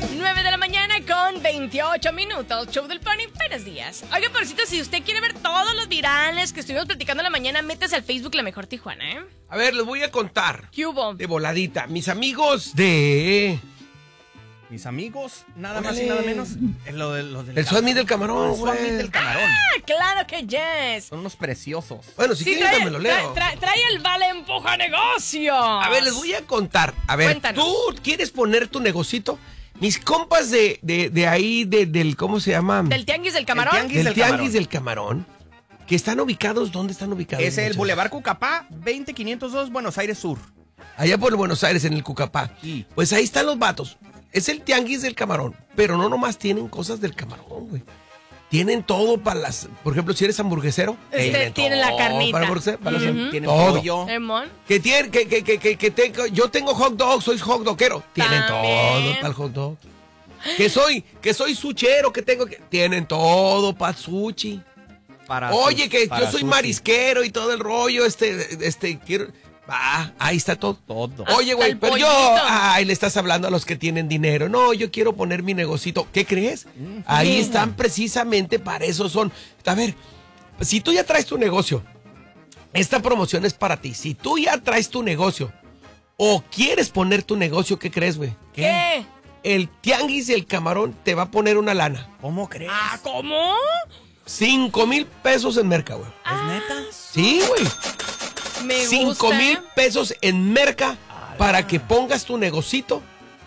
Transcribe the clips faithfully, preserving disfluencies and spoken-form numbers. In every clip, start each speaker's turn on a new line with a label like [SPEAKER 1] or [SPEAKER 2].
[SPEAKER 1] nueve de la mañana con veintiocho minutos. Show del Pony, buenos días. Oiga, porcito, si usted quiere ver todos los virales que estuvimos platicando en la mañana, métese al Facebook La Mejor Tijuana, ¿eh?
[SPEAKER 2] A ver, les voy a contar.
[SPEAKER 1] ¿Qué hubo?
[SPEAKER 2] De voladita. Mis amigos de...
[SPEAKER 3] Mis amigos, nada más
[SPEAKER 2] Órale.
[SPEAKER 3] y nada menos. Lo de, lo del
[SPEAKER 2] El Swap Meet del Camarón,
[SPEAKER 3] El Swap Meet
[SPEAKER 2] güey.
[SPEAKER 3] del Camarón.
[SPEAKER 1] Ah, claro que yes.
[SPEAKER 3] Son unos preciosos.
[SPEAKER 2] Bueno, si
[SPEAKER 1] Sí,
[SPEAKER 2] quieren
[SPEAKER 1] trae,
[SPEAKER 2] yo me lo leo.
[SPEAKER 1] trae, trae, trae el Vale Empuja Negocio.
[SPEAKER 2] A ver, les voy a contar. A ver,
[SPEAKER 1] Cuéntanos.
[SPEAKER 2] ¿tú quieres poner tu negocito? Mis compas de, de, de ahí, de, del, ¿cómo se llama?
[SPEAKER 1] ¿Del Tianguis del Camarón?
[SPEAKER 3] El Tianguis
[SPEAKER 2] Del
[SPEAKER 3] del
[SPEAKER 2] Tianguis
[SPEAKER 3] Camarón.
[SPEAKER 2] del Camarón. Que están ubicados, ¿dónde están ubicados?
[SPEAKER 3] Es el
[SPEAKER 2] muchachos?
[SPEAKER 3] Boulevard Cucapá, veinte quinientos dos, Buenos Aires Sur.
[SPEAKER 2] Allá por Buenos Aires, en el Cucapá.
[SPEAKER 3] Sí.
[SPEAKER 2] Pues ahí están los vatos. Es el Tianguis del Camarón. Pero no nomás tienen cosas del camarón, güey. Tienen todo para las... Por ejemplo, si eres hamburguesero.
[SPEAKER 1] Este, tiene la carnita.
[SPEAKER 2] Para hamburguesero, para las-
[SPEAKER 1] Ujú.
[SPEAKER 3] Tienen
[SPEAKER 2] Todo.
[SPEAKER 3] pollo.
[SPEAKER 1] Emon.
[SPEAKER 2] Que tiene, que, que, que, que, que tengo, yo tengo hot dog, soy hot dogero. Tienen
[SPEAKER 1] También.
[SPEAKER 2] todo para el hot dog. Que soy, que soy suchero, que tengo que. Tienen todo para sushi.
[SPEAKER 3] Para
[SPEAKER 2] Oye,
[SPEAKER 3] sus-
[SPEAKER 2] que
[SPEAKER 3] para
[SPEAKER 2] yo soy
[SPEAKER 3] sushi.
[SPEAKER 2] marisquero y todo el rollo, este, este, quiero. Ah, ahí está todo.
[SPEAKER 3] Todo.
[SPEAKER 2] Oye,
[SPEAKER 1] Hasta
[SPEAKER 2] güey,
[SPEAKER 1] el
[SPEAKER 2] pero yo,
[SPEAKER 1] pollito.
[SPEAKER 2] ay, le estás hablando a los que tienen dinero. No, yo quiero poner mi negocito. ¿Qué crees? Ahí están precisamente para eso son. A ver, si tú ya traes tu negocio, esta promoción es para ti. Si tú ya traes tu negocio o quieres poner tu negocio, ¿qué crees, güey?
[SPEAKER 1] ¿Qué?
[SPEAKER 2] El Tianguis del Camarón te va a poner una lana.
[SPEAKER 3] ¿Cómo crees?
[SPEAKER 1] Ah, ¿cómo?
[SPEAKER 2] Cinco mil pesos en merca, güey.
[SPEAKER 3] ¿Es neta?
[SPEAKER 2] Sí, güey.
[SPEAKER 1] Me
[SPEAKER 2] Cinco
[SPEAKER 1] gusta.
[SPEAKER 2] mil pesos en merca para que pongas tu negocito.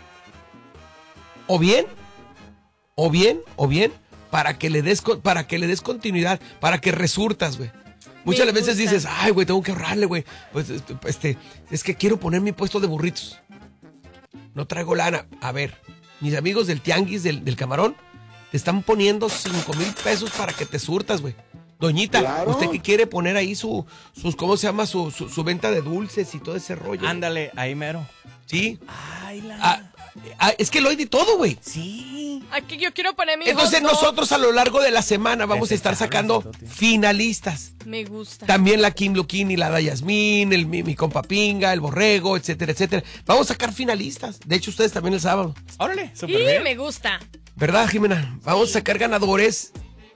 [SPEAKER 2] O bien, o bien, o bien, para que le des, co- para que le des continuidad, para que resurtas, güey. Muchas
[SPEAKER 1] Me
[SPEAKER 2] veces
[SPEAKER 1] gusta.
[SPEAKER 2] dices, ay, güey, tengo que ahorrarle, güey. Pues, este, este, es que quiero poner mi puesto de burritos. No traigo lana. A ver, mis amigos del Tianguis del, del Camarón te están poniendo cinco mil pesos para que te surtas, güey. Doñita, usted que quiere poner ahí su, sus, ¿cómo se llama? Su, su, su venta de dulces y todo ese rollo.
[SPEAKER 3] Ándale, ahí mero.
[SPEAKER 2] Sí.
[SPEAKER 3] Ay, la...
[SPEAKER 2] Ah, ah, es que lo hay de todo, güey.
[SPEAKER 3] Sí.
[SPEAKER 1] Aquí yo quiero poner mi
[SPEAKER 2] Entonces
[SPEAKER 1] hot dog.
[SPEAKER 2] nosotros a lo largo de la semana vamos a estar
[SPEAKER 3] Desechables,
[SPEAKER 2] sacando
[SPEAKER 3] Toti.
[SPEAKER 2] finalistas.
[SPEAKER 1] Me gusta.
[SPEAKER 2] También la Kim Luquini, la da Yasmín, el, mi, mi compa Pinga, el Borrego, etcétera, etcétera. Vamos a sacar finalistas. De hecho, ustedes también el sábado.
[SPEAKER 3] Órale, súper
[SPEAKER 1] Y
[SPEAKER 3] bien.
[SPEAKER 1] me gusta.
[SPEAKER 2] ¿Verdad, Jimena? Vamos a sacar ganadores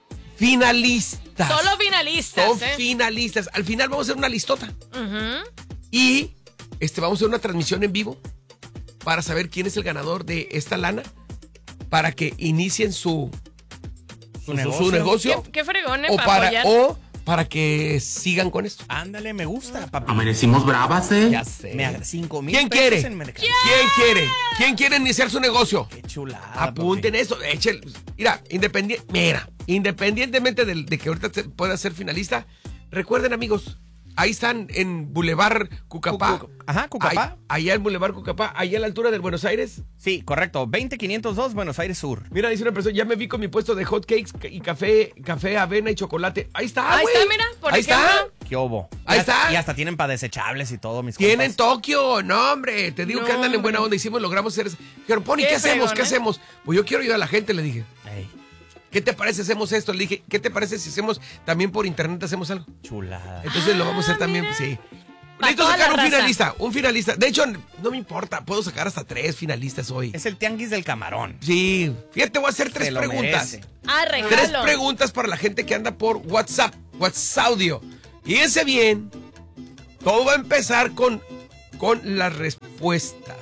[SPEAKER 2] finalistas.
[SPEAKER 1] Solo finalistas,
[SPEAKER 2] Son
[SPEAKER 1] ¿eh?
[SPEAKER 2] finalistas. Al final vamos a hacer una listota.
[SPEAKER 1] Ujú.
[SPEAKER 2] Y este, vamos a hacer una transmisión en vivo para saber quién es el ganador de esta lana. Para que inicien su, su, su- su
[SPEAKER 3] negocio.
[SPEAKER 2] negocio.
[SPEAKER 1] Qué, qué fregón, ¿eh?
[SPEAKER 2] O
[SPEAKER 1] para
[SPEAKER 2] para,
[SPEAKER 1] apoyar.
[SPEAKER 2] o para que sigan con esto.
[SPEAKER 3] Ándale, me gusta, papi.
[SPEAKER 4] Amanecimos bravas, ¿eh?
[SPEAKER 2] Ya sé.
[SPEAKER 3] Me haga cinco mil
[SPEAKER 2] ¿Quién
[SPEAKER 3] pesos
[SPEAKER 2] quiere?
[SPEAKER 3] en mercado.
[SPEAKER 2] ¿Quién quiere? ¿Quién quiere iniciar su negocio?
[SPEAKER 3] Qué chulada,
[SPEAKER 2] Apunten
[SPEAKER 3] papi.
[SPEAKER 2] eso. Echen, mira, independiente, mira, independientemente de, de que ahorita se pueda ser finalista, recuerden, amigos, ahí están en Boulevard Cucapá.
[SPEAKER 3] Cu- cu- ajá, Cucapá.
[SPEAKER 2] Ahí- allá en Boulevard Cucapá, allá a la altura del Buenos Aires.
[SPEAKER 3] Sí, correcto. veinte quinientos dos, Buenos Aires Sur.
[SPEAKER 2] Mira, dice una persona, ya me vi con mi puesto de hot cakes y café, café, avena y chocolate. Ahí está,
[SPEAKER 1] Ahí
[SPEAKER 2] güey.
[SPEAKER 1] está, mira, por
[SPEAKER 2] Ahí
[SPEAKER 1] ejemplo.
[SPEAKER 2] está.
[SPEAKER 3] ¿Qué hubo?
[SPEAKER 2] Ahí
[SPEAKER 3] Y hasta-
[SPEAKER 2] está.
[SPEAKER 3] Y hasta tienen para desechables y todo, mis
[SPEAKER 2] Tienen
[SPEAKER 3] compas.
[SPEAKER 2] Tokio, no, hombre. Te digo
[SPEAKER 1] No,
[SPEAKER 2] que andan en buena
[SPEAKER 1] hombre.
[SPEAKER 2] onda. Hicimos, logramos hacer eso. Dijeron, Pony, ¿qué,
[SPEAKER 1] Qué
[SPEAKER 2] hacemos?
[SPEAKER 1] fregón,
[SPEAKER 2] ¿Qué
[SPEAKER 1] ¿eh?
[SPEAKER 2] hacemos? Pues yo quiero ayudar a la gente, le dije.
[SPEAKER 3] Ey,
[SPEAKER 2] ¿Qué te parece si hacemos esto? Le dije, ¿qué te parece si hacemos también por internet hacemos algo?
[SPEAKER 3] chulada.
[SPEAKER 2] Entonces lo vamos a hacer
[SPEAKER 1] Ah,
[SPEAKER 2] también,
[SPEAKER 1] mira.
[SPEAKER 2] sí.
[SPEAKER 1] Pa'
[SPEAKER 2] Necesito
[SPEAKER 1] toda
[SPEAKER 2] sacar
[SPEAKER 1] la
[SPEAKER 2] un
[SPEAKER 1] raza.
[SPEAKER 2] finalista, un finalista. De hecho, no me importa, puedo sacar hasta tres finalistas hoy.
[SPEAKER 3] Es el tianguis del camarón.
[SPEAKER 2] Sí, fíjate, voy a hacer tres
[SPEAKER 3] Se lo
[SPEAKER 2] preguntas.
[SPEAKER 3] merece.
[SPEAKER 1] Ah,
[SPEAKER 2] Tres
[SPEAKER 1] regalo.
[SPEAKER 2] preguntas para la gente que anda por WhatsApp, WhatsApp audio. Fíjense bien, todo va a empezar con, con las respuestas.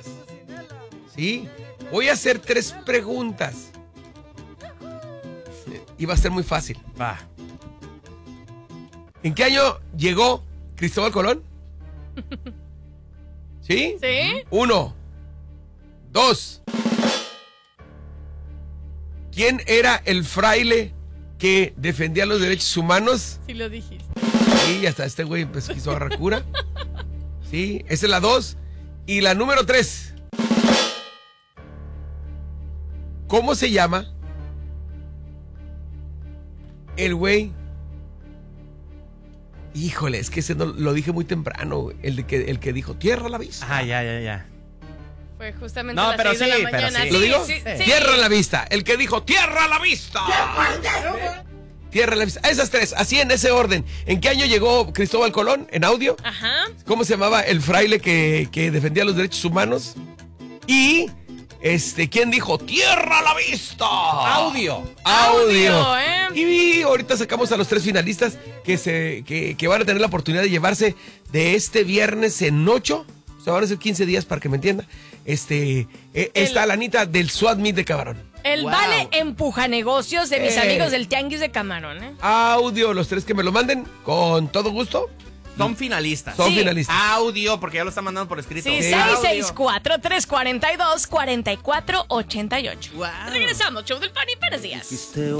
[SPEAKER 2] ¿Sí? Voy a hacer tres preguntas. Y va a ser muy fácil.
[SPEAKER 3] Va.
[SPEAKER 2] ¿En qué año llegó Cristóbal Colón? ¿Sí?
[SPEAKER 1] ¿Sí?
[SPEAKER 2] Uno. Dos. ¿Quién era el fraile que defendía los derechos humanos?
[SPEAKER 1] Sí lo dijiste.
[SPEAKER 2] Sí, hasta este güey empezó, quiso agarrar cura. Sí, esa es la dos. Y la número tres. ¿Cómo se llama el güey? Híjole, es que ese no, lo dije muy temprano, güey. El, de que, el que dijo, tierra a la vista.
[SPEAKER 3] Ah, ya, ya, ya.
[SPEAKER 1] Fue justamente
[SPEAKER 3] No,
[SPEAKER 1] a las
[SPEAKER 3] pero
[SPEAKER 1] seis de
[SPEAKER 3] sí,
[SPEAKER 1] la
[SPEAKER 3] pero
[SPEAKER 1] mañana.
[SPEAKER 3] sí.
[SPEAKER 2] ¿Lo digo?
[SPEAKER 1] Sí, sí.
[SPEAKER 2] Tierra a la vista. El que dijo, tierra a la vista. Tierra a la vista. Esas tres, así en ese orden. ¿En qué año llegó Cristóbal Colón? En audio.
[SPEAKER 1] Ajá.
[SPEAKER 2] ¿Cómo se llamaba el fraile que, que defendía los derechos humanos? Y Este, ¿quién dijo? ¡Tierra a la vista!
[SPEAKER 3] Audio.
[SPEAKER 2] Audio.
[SPEAKER 1] Audio, ¿eh?
[SPEAKER 2] Y ahorita sacamos a los tres finalistas que, se, que, que van a tener la oportunidad de llevarse de este viernes en ocho. O sea, van a ser quince días para que me entienda. Este, eh,
[SPEAKER 1] El-
[SPEAKER 2] esta lanita del Swat Meet de Camarón.
[SPEAKER 1] El
[SPEAKER 3] Wow.
[SPEAKER 1] vale empuja negocios de mis
[SPEAKER 2] Eh.
[SPEAKER 1] amigos del Tianguis de Camarón, ¿eh?
[SPEAKER 2] Audio, los tres que me lo manden, con todo gusto.
[SPEAKER 3] Son finalistas.
[SPEAKER 2] Son
[SPEAKER 1] Sí.
[SPEAKER 2] finalistas.
[SPEAKER 3] Audio, porque ya lo están mandando por escrito.
[SPEAKER 1] Sí,
[SPEAKER 2] Sí.
[SPEAKER 1] seis
[SPEAKER 3] Audio.
[SPEAKER 1] seis cuatro, tres cuatro dos, cuatro cuatro ocho ocho.
[SPEAKER 3] Wow.
[SPEAKER 1] Regresamos, show del pan y buenos días.